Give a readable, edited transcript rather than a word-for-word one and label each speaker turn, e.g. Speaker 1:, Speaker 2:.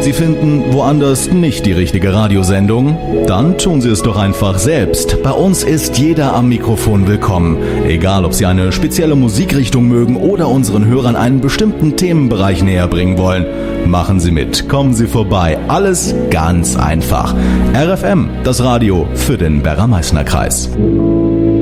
Speaker 1: Sie finden woanders nicht die richtige Radiosendung? Dann tun Sie es doch einfach selbst. Bei uns ist jeder am Mikrofon willkommen. Egal, ob Sie eine spezielle Musikrichtung mögen oder unseren Hörern einen bestimmten Themenbereich näher bringen wollen. Machen Sie mit, kommen Sie vorbei. Alles ganz einfach. RFM, das Radio für den Berger-Meißner-Kreis.